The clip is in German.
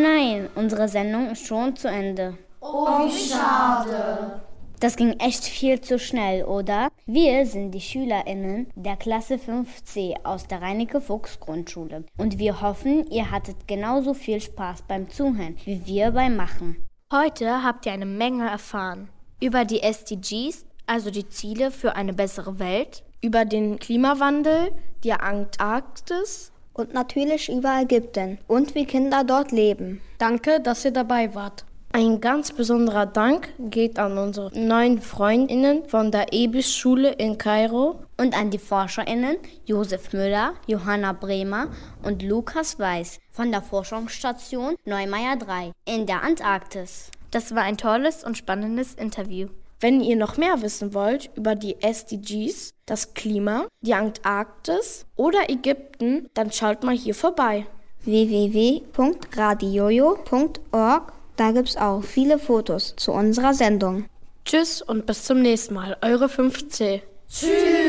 nein, unsere Sendung ist schon zu Ende. Oh, wie schade. Das ging echt viel zu schnell, oder? Wir sind die SchülerInnen der Klasse 5c aus der Reineke-Fuchs-Grundschule. Und wir hoffen, ihr hattet genauso viel Spaß beim Zuhören, wie wir beim Machen. Heute habt ihr eine Menge erfahren. Über die SDGs, also die Ziele für eine bessere Welt. Über den Klimawandel, die Antarktis. Und natürlich über Ägypten und wie Kinder dort leben. Danke, dass ihr dabei wart. Ein ganz besonderer Dank geht an unsere neuen FreundInnen von der EBIS-Schule in Kairo. Und an die ForscherInnen Josef Müller, Johanna Bremer und Lukas Weiß von der Forschungsstation Neumeier 3 in der Antarktis. Das war ein tolles und spannendes Interview. Wenn ihr noch mehr wissen wollt über die SDGs, das Klima, die Antarktis oder Ägypten, dann schaut mal hier vorbei. www.radiojo.org. Da gibt's auch viele Fotos zu unserer Sendung. Tschüss und bis zum nächsten Mal, eure 5C. Tschüss.